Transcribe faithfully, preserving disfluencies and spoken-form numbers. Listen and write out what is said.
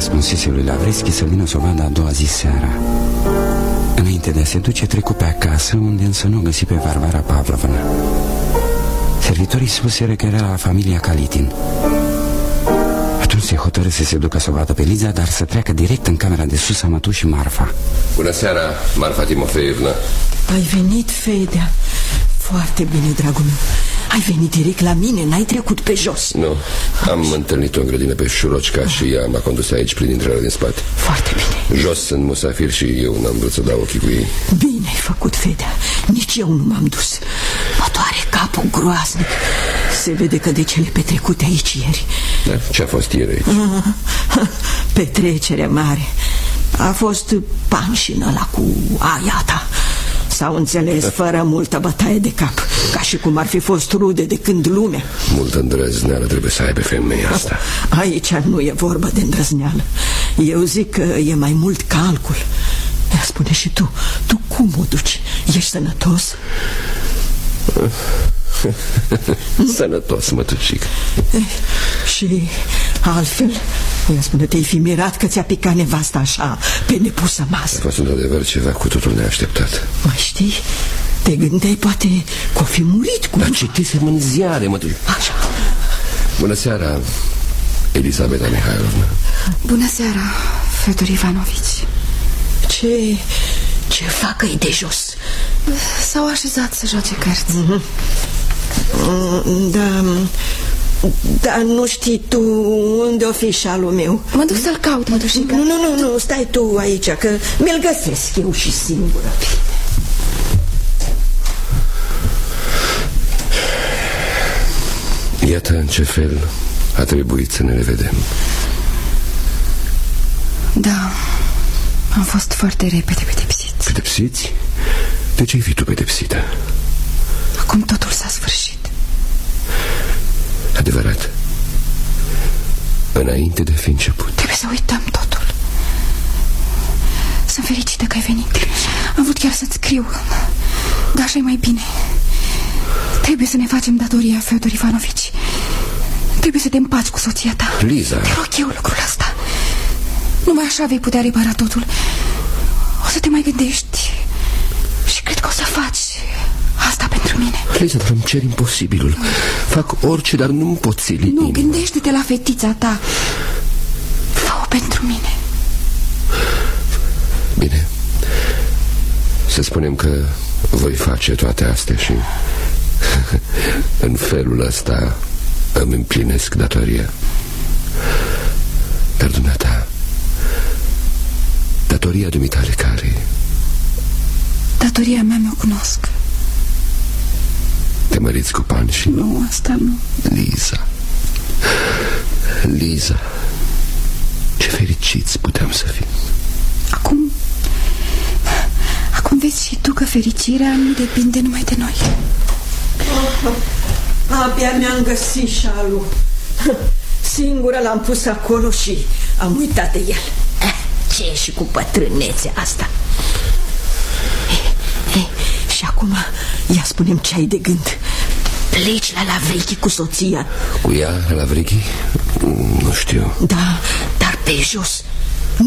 ascunsese lui Lavreschi să vină să o vadă a doua zi seara. Înainte de a se duce, trecu pe acasă, unde însă nu găsi pe Varvara Pavlovna. Servitorii spuseră că era la familia Kalitin. Atunci se hotărâ să se ducă să o vadă pe Liza, dar să treacă direct în camera de sus a mătușii Marfa. Bună seara, Marfa Timofeevna. Ai venit, Fedea. Foarte bine, dragul meu. Ai venit direct la mine, n-ai trecut pe jos. Nu, am întâlnit-o în grădină pe Șurocica și ea m-a condus aici prin intrarea din spate. Foarte bine. Jos sunt musafir și eu n-am vrut să dau ochii cu ei. Bine ai făcut, Fedea. Nici eu nu m-am dus. Mă doare capul groaznic. Se vede că de cele petrecute aici ieri. Dar ce a fost ieri aici? Petrecere mare. A fost panșin ăla cu aia ta. S-au înțeles fără multă bătaie de cap, ca și cum ar fi fost rude de când lumea. Multă îndrăzneală trebuie să aibă femeia asta. Aici nu e vorba de îndrăzneală. Eu zic că e mai mult calcul. Spune și tu, tu cum o duci? Ești sănătos? Sănătos, mătucică. Și altfel, ia spune, te-ai fi mirat că ți-a picat nevasta așa pe nepusă masă. A fost într-adevăr ceva cu totul neașteptat. Mai știi, te gândeai poate că o fi murit cu... Dar citisem în ziare, mătucică. Așa. Bună seara, Elisabeta Mihailovna. Bună seara, Fedor Ivanovici. Ce... ce fac ei de jos? S-au așezat să joace cărți. Mm-hmm. Da... Dar nu știi tu unde o fi șalul meu? Mă duc să-l caut, mătușică. Nu, nu, nu, nu, stai tu aici, că mi-l găsesc eu și singură. Iată în ce fel a trebuit să ne revedem. Da, am fost foarte repede pedepsiți. Pedepsiți? De ce ai fi tu pedepsită? Acum totul s-a sfârșit. Adevărat. Înainte de a fi început. Trebuie să uităm totul. Sunt fericită că ai venit. Am vrut chiar să-ți scriu, dar așa e mai bine. Trebuie să ne facem datoria, Fedor Ivanovici. Trebuie să te împaci cu soția ta. Liza, te rog eu lucrul ăsta. Numai așa vei putea repara totul. O să te mai gândești și cred că o să faci asta pentru mine. Liza, dar îmi cer imposibilul. Fac orice, dar nu-mi pot sili. Nu, gândește-te la fetița ta. Fă-o pentru mine. Bine. Să spunem că voi face toate astea și în felul ăsta îmi împlinesc datoria. Dar dumneata, datoria dumitale care? Datoria mea mi-o cunosc. Te măriți cu bani și... Nu, asta nu. Liza, Liza, ce fericiți puteam să fim. Acum, acum vezi și tu că fericirea nu depinde numai de noi. Abia mi-am găsit șalul. Singură l-am pus acolo și am uitat de el. Ce e și cu bătrânețea asta? He, he, și acum ia spune-mi ce ai de gând. Pleci la Lavrichi cu soția? Cu ea, la Lavrichi? Nu știu. Da, dar pe jos,